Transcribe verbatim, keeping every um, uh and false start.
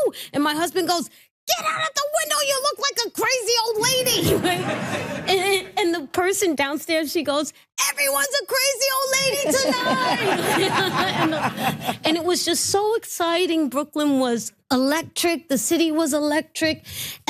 woo. And my husband goes, get out of the window, you look like a crazy old lady. Right? And, and the person downstairs, she goes, everyone's a crazy old lady tonight. and, the, and it was just so exciting. Brooklyn was electric. The city was electric.